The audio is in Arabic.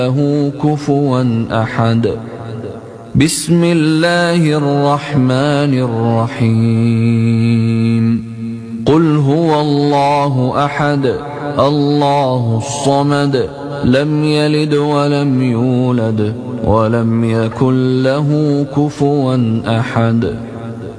له كفوا أحد. بسم الله الرحمن الرحيم. قل هو الله أحد الله الصمد لم يلد ولم يولد ولم يكن له كفوا أحد.